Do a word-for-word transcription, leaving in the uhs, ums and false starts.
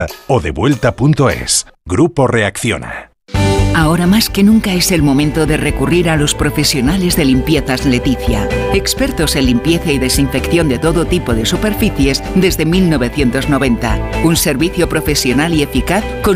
o devuelta punto es. Grupo Reacciona. Ahora más que nunca es el momento de recurrir a los profesionales de Limpiezas Leticia, expertos en limpieza y desinfección de todo tipo de superficies desde mil novecientos noventa. Un servicio profesional y eficaz con